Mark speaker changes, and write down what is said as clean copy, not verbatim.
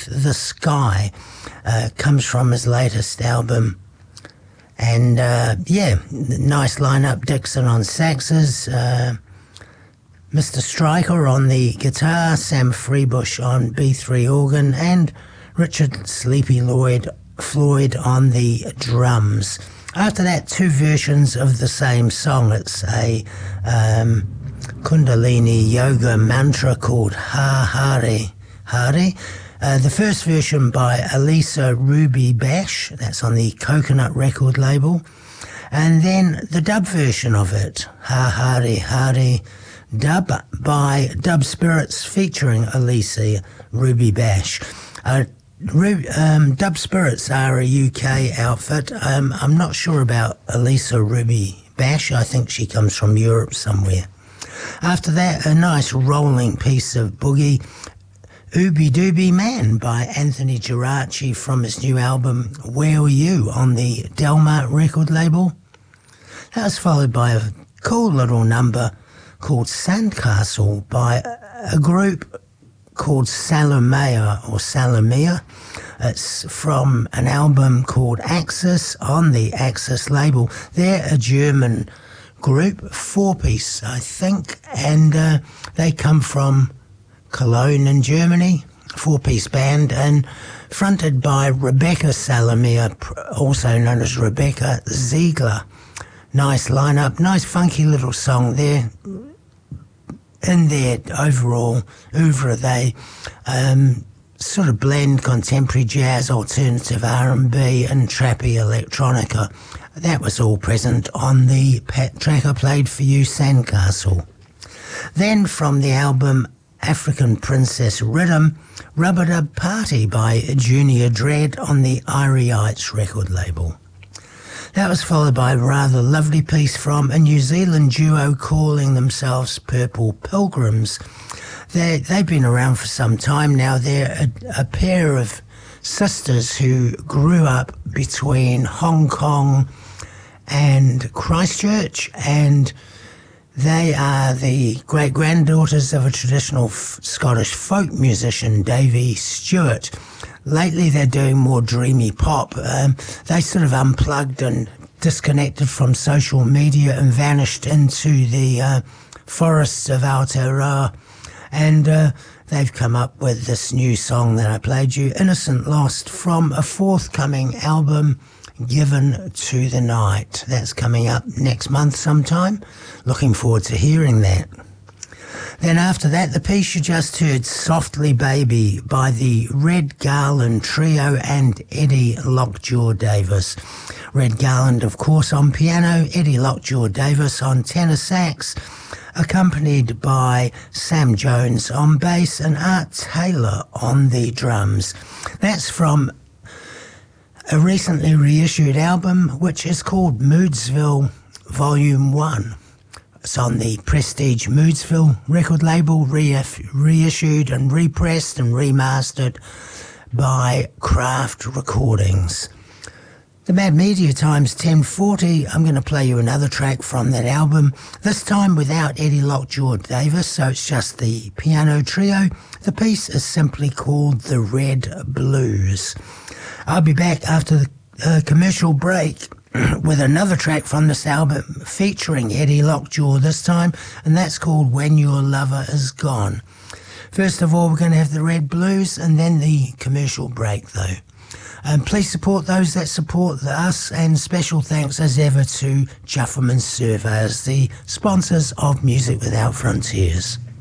Speaker 1: Beneath the Sky comes from his latest album. And nice lineup. Dixon on saxes, Mr. Stryker on the guitar, Sam Freebush on B3 organ, and Richard Sleepy Floyd on the drums. After that, two versions of the same song. It's a Kundalini yoga mantra called Ha Hari Hari. The first version by Elisa Ruby Bash, that's on the Coconut record label. And then the dub version of it, Ha Hari Hari, dub by Dub Spirits featuring Elisa Ruby Bash. Dub Spirits are a UK outfit. I'm not sure about Elisa Ruby Bash. I think she comes from Europe somewhere. After that, a nice rolling piece of boogie, Ooby Dooby Man by Anthony Geraci from his new album Where Were You on the Delmar record label. That was followed by a cool little number called Sandcastle by a group called Salomea or Salomea. It's from an album called Axis on the Axis label. They're a German group, 4-piece I think, and they come from Cologne in Germany, 4-piece band, and fronted by Rebecca Salomea, also known as Rebecca Ziegler. Nice lineup, nice funky little song there. In their overall oeuvre, they sort of blend contemporary jazz, alternative R&B and trappy electronica. That was all present on the track I played for you, Sandcastle. Then from the album African Princess Rhythm, Rubber Dub Party by Junior Dread on the Ireites record label. That was followed by a rather lovely piece from a New Zealand duo calling themselves Purple Pilgrims. They've been around for some time now. They're a pair of sisters who grew up between Hong Kong and Christchurch, and they are the great-granddaughters of a traditional Scottish folk musician, Davy Stewart. Lately they're doing more dreamy pop. They sort of unplugged and disconnected from social media and vanished into the forests of Aotearoa. And they've come up with this new song that I played you, Innocent Lost, from a forthcoming album, Given to the Night. That's coming up next month sometime. Looking forward to hearing that. Then after that, the piece you just heard, Softly Baby, by the Red Garland Trio and Eddie Lockjaw Davis. Red Garland, of course, on piano, Eddie Lockjaw Davis on tenor sax, accompanied by Sam Jones on bass and Art Taylor on the drums. That's from a recently reissued album, which is called Moodsville Volume 1. It's on the Prestige Moodsville record label, reissued and repressed and remastered by Craft Recordings. The Mad Media Time's 10:40. I'm going to play you another track from that album, this time without Eddie Lockjaw Davis, so it's just the piano trio. The piece is simply called The Red Blues. I'll be back after the commercial break with another track from this album featuring Eddie Lockjaw this time, and that's called When Your Lover Is Gone. First of all, we're going to have the Red Blues and then the commercial break, though. Please support those that support us, and special thanks as ever to Jufferman Surveyors, the sponsors of Music Without Frontiers.